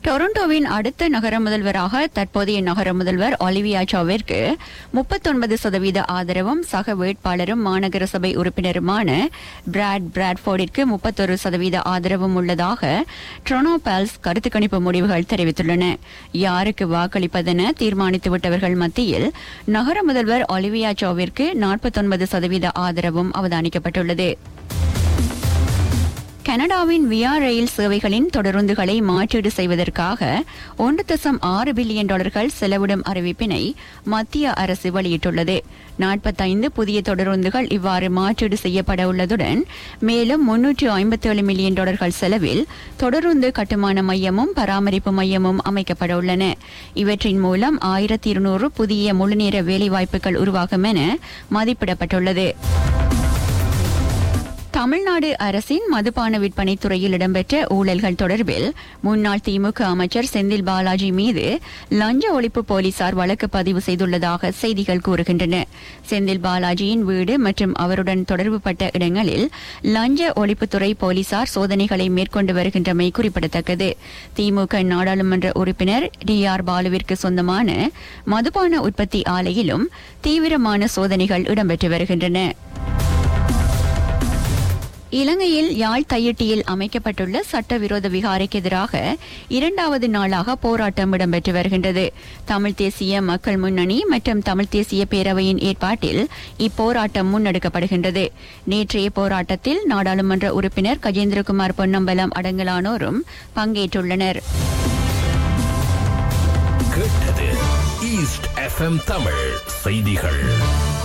டொரண்டோவின் அடுத்த நகர முதல்வராக தற்போதைய நகர முதல்வர் ஒலிவியா சௌவிற்கு 39% ஆதரவும் சக வேட்பாளரும் மாநகர சபை உறுப்பினருமான பிராட்ஃபோர்டிற்கு 31% ஆதரவும் உள்ளதாக டொரண்டோ பால்ஸ் கருத்து கணிப்பு முடிவுகள் தெரிவித்துள்ளன. யாருக்கு வாக்களிப்பதென தீர்மானித்துவிட்டவர்கள் மத்தியில் நகர முதல்வர் ஒலிவியா சௌவிற்கு 49% ஆதரவும் அவதானிக்கப்பட்டுள்ளது. கனடாவின் வியா ரயில் சேவைகளின் தொடருந்துகளை மாற்றீடு செய்வதற்காக $1.6 பில்லியன் செலவிடும் அறிவிப்பினை மத்திய அரசு வெளியிட்டுள்ளது. 45 புதிய தொடருந்துகள் இவ்வாறு மாற்றீடு செய்யப்பட உள்ளதுடன் மேலும் $357 மில்லியன் செலவில் தொடருந்து கட்டுமான மையமும் பராமரிப்பு மையமும் அமைக்கப்பட உள்ளன. இவற்றின் மூலம் 1200 புதிய முழுநேர வேலைவாய்ப்புகள் உருவாகும் என மதிப்பிடப்பட்டுள்ளது. தமிழ்நாடு அரசின் மதுபான விற்பனை துறையில் இடம்பெற்ற ஊழல்கள் தொடர்பில் முன்னாள் திமுக அமைச்சர் செந்தில் பாலாஜி மீது லஞ்ச ஒழிப்பு போலீசார் வழக்கு பதிவு செய்துள்ளதாக செய்திகள் கூறுகின்றன. செந்தில் பாலாஜியின் வீடு மற்றும் அவருடன் தொடர்புபட்ட இடங்களில் லஞ்ச ஒழிப்புத்துறை போலீசார் சோதனைகளை மேற்கொண்டு வருகின்றமை குறிப்பிடத்தக்கது. திமுக நாடாளுமன்ற உறுப்பினர் DR பாலுவிற்கு சொந்தமான மதுபான உற்பத்தி ஆலையிலும் தீவிரமான சோதனைகள் இடம்பெற்று வருகின்றன. இலங்கையில் யாழ் தையிட்டியில் அமைக்கப்பட்டுள்ள சட்டவிரோத விகாரைக்கு எதிராக 2வது நாளாக போராட்டம் இடம்பெற்று வருகின்றது. தமிழ் தேசிய மக்கள் முன்னணி மற்றும் தமிழ் தேசிய பேரவையின் ஏற்பாட்டில் இப்போராட்டம் முன்னெடுக்கப்படுகின்றது. நேற்றைய போராட்டத்தில் நாடாளுமன்ற உறுப்பினர் கஜேந்திரகுமார் பொன்னம்பலம் அடங்கலானோரும் பங்கேற்றுள்ளனர். ஈஸ்ட் FM தமிழ் செய்திகள்.